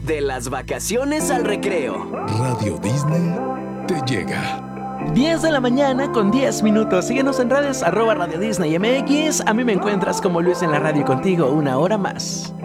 De las vacaciones al recreo. Radio Disney te llega. 10 de la mañana con 10 minutos. Síguenos en redes @Radio Disney MX. A mí me encuentras como Luis en la radio contigo una hora más.